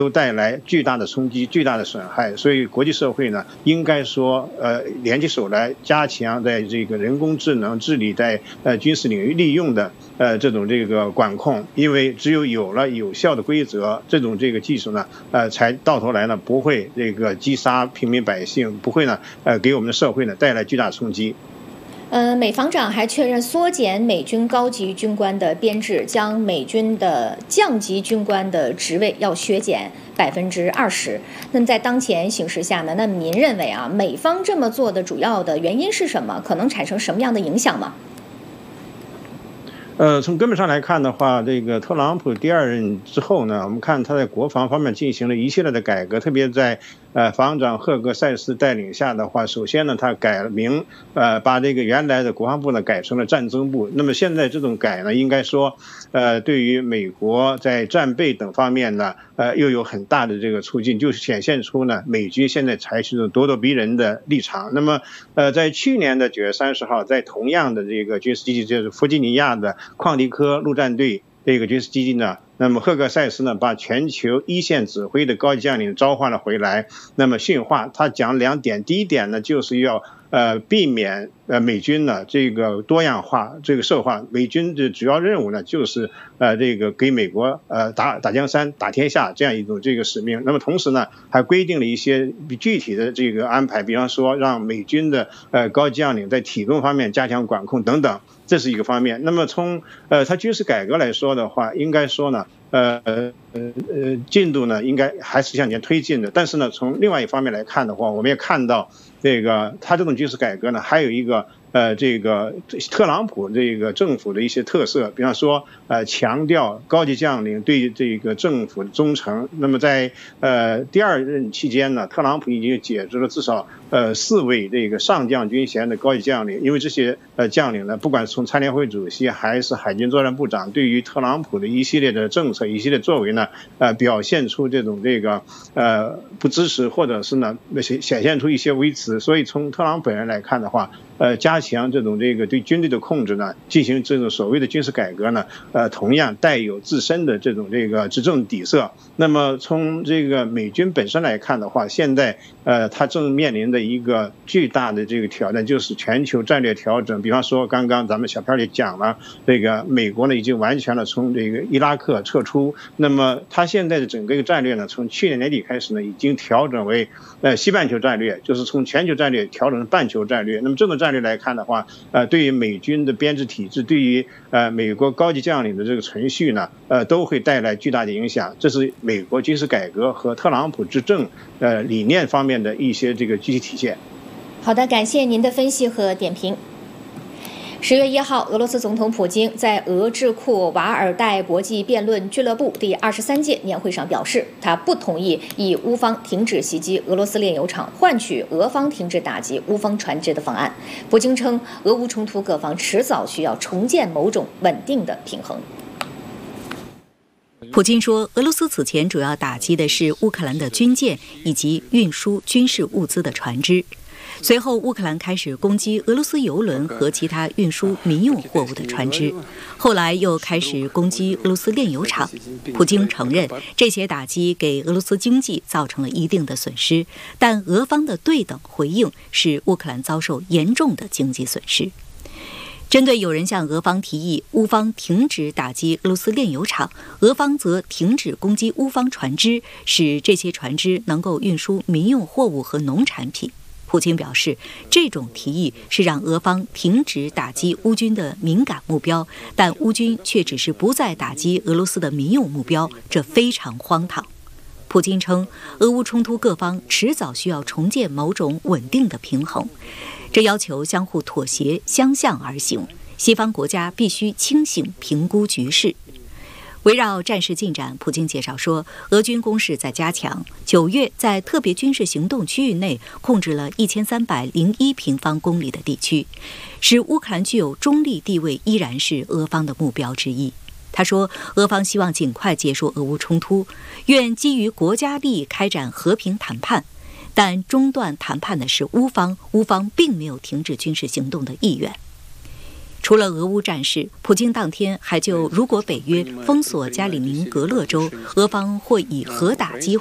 都带来巨大的冲击、巨大的损害，所以国际社会呢，应该说，联起手来，加强在这个人工智能治理在军事领域利用的这种这个管控，因为只有了有效的规则，这种这个技术呢，才到头来呢不会这个击杀平民百姓，不会呢给我们的社会呢带来巨大冲击。 美防长还确认缩减美军高级军官的编制，将美军的降级军官的职位要削减20%。那么在当前形势下呢，那么您认为啊，美方这么做的主要的原因是什么？可能产生什么样的影响吗？ 从根本上来看的话，这个特朗普第2任之后呢，我们看他在国防方面进行了一系列的改革，特别在防长赫格塞斯带领下的话，首先呢，他改名，把这个原来的国防部呢改成了战争部。那么现在这种改呢，应该说，对于美国在战备等方面呢，又有很大的这个促进，就是显现出呢，美军现在采取这种咄咄逼人的立场。那么，在去年的9月30号，在同样的这个军事基地，就是弗吉尼亚的旷迪科陆战队这个军事基地呢，那么赫格塞斯呢，把全球一线指挥的高级将领召唤了回来，那么训话，他讲2点，第一点呢，就是要避免美军呢这个多样化这个社化，美军的主要任务呢就是这个给美国打江山打天下这样一种这个使命。那么同时呢，还规定了一些具体的这个安排，比方说让美军的高级将领在体重方面加强管控等等，这是一个方面。那么从他军事改革来说的话，应该说呢，进度呢应该还是向前推进的。但是呢，从另外一方面来看的话，我们也看到这个他这种军事改革呢，还有一个这个特朗普这个政府的一些特色，比方说强调高级将领对这个政府的忠诚。那么在第2任期间呢，特朗普已经解职了至少4位这个上将军衔的高级将领，因为这些将领呢，不管是从参联会主席还是海军作战部长，对于特朗普的一系列的政策、一系列作为呢，表现出这种这个不支持，或者是呢显现出一些微词。所以从特朗普本人来看的话，加强这种这个对军队的控制呢，进行这种所谓的军事改革呢，同样带有自身的这种这个执政底色。那么从这个美军本身来看的话，现在它正面临的一个巨大的这个挑战，就是全球战略调整。比方说刚刚咱们小片里讲了，这个美国呢已经完全的从这个伊拉克撤出，那么它现在的整个一个战略呢，从去年年底开始呢，已经调整为西半球战略，就是从全球战略调整成半球战略。那么这种战略来看的话，对于美军的编制体制，对于美国高级将领的这个存续呢，都会带来巨大的影响。这是美国军事改革和特朗普执政理念方面的一些这个具体体现。 好的，感谢您的分析和点评。10月1号，俄罗斯总统普京在俄智库瓦尔代国际辩论俱乐部第23届年会上表示，他不同意以乌方停止袭击俄罗斯炼油厂换取俄方停止打击乌方船只的方案。普京称，俄乌冲突各方迟早需要重建某种稳定的平衡。 普京说，俄罗斯此前主要打击的是乌克兰的军舰以及运输军事物资的船只。随后，乌克兰开始攻击俄罗斯油轮和其他运输民用货物的船只，后来又开始攻击俄罗斯炼油厂。普京承认，这些打击给俄罗斯经济造成了一定的损失，但俄方的对等回应使乌克兰遭受严重的经济损失。针对有人向俄方提议乌方停止打击俄罗斯炼油厂，俄方则停止攻击乌方船只，使这些船只能够运输民用货物和农产品。普京表示，这种提议是让俄方停止打击乌军的敏感目标，但乌军却只是不再打击俄罗斯的民用目标，这非常荒唐。普京称，俄乌冲突各方迟早需要重建某种稳定的平衡，这要求相互妥协，相向而行。西方国家必须清醒评估局势。围绕战事进展，普京介绍说，俄军攻势在加强。9月，在特别军事行动区域内控制了1301平方公里的地区，使乌克兰具有中立地位依然是俄方的目标之一。他说，俄方希望尽快结束俄乌冲突，愿基于国家利益开展和平谈判，但中断谈判的是乌方，乌方并没有停止军事行动的意愿。 除了俄乌战事，普京当天还就如果北约封锁加里宁格勒州，俄方或以核打击